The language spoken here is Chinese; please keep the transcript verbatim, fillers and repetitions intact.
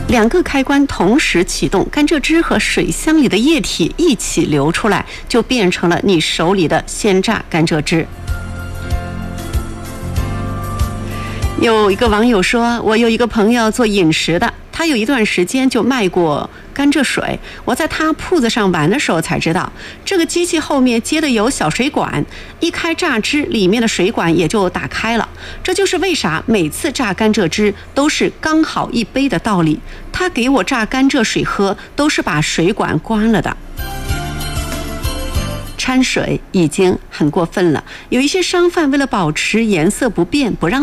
两个开关同时启动，甘蔗汁和水箱里的液体一起流出来，就变成了你手里的鲜榨甘蔗汁。有一个网友说，我有一个朋友做饮食的，他有一段时间就卖过甘蔗水，我在他铺子上玩的时候才知道，这个机器后面接的有小水管，一开榨汁，里面的水管也就打开了。这就是为啥每次榨甘蔗汁都是刚好一杯的道理。他给我榨甘蔗水喝，都是把水管关了的。掺水已经很过分了，有一些商贩为了保持颜色不变，不让